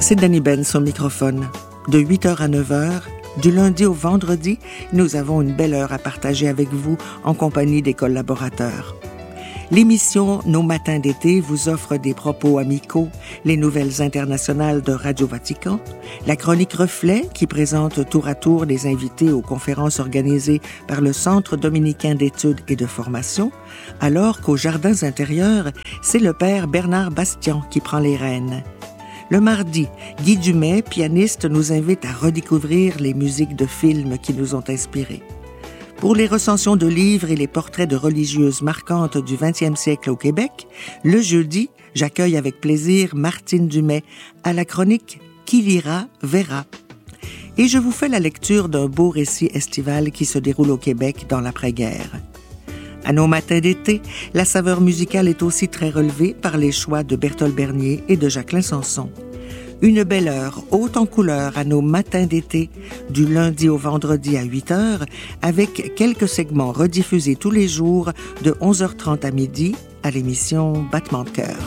c'est Danny Benz au microphone. De 8h à 9h, du lundi au vendredi, nous avons une belle heure à partager avec vous en compagnie des collaborateurs. L'émission Nos matins d'été vous offre des propos amicaux, les nouvelles internationales de Radio Vatican, la chronique Reflet qui présente tour à tour les invités aux conférences organisées par le Centre dominicain d'études et de formation, alors qu'aux Jardins intérieurs, c'est le père Bernard Bastian qui prend les rênes. Le mardi, Guy Dumais, pianiste, nous invite à redécouvrir les musiques de films qui nous ont inspirés. Pour les recensions de livres et les portraits de religieuses marquantes du 20e siècle au Québec, le jeudi, j'accueille avec plaisir Martine Dumais à la chronique « Qui lira, verra ». Et je vous fais la lecture d'un beau récit estival qui se déroule au Québec dans l'après-guerre. À nos matins d'été, la saveur musicale est aussi très relevée par les choix de Berthold Bernier et de Jacqueline Sanson. Une belle heure, haute en couleurs à nos matins d'été, du lundi au vendredi à 8h, avec quelques segments rediffusés tous les jours de 11h30 à midi à l'émission Battement de cœur.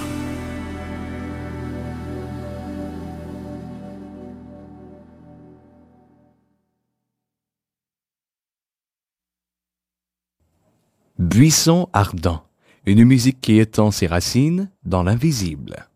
Buisson ardent, une musique qui étend ses racines dans l'invisible.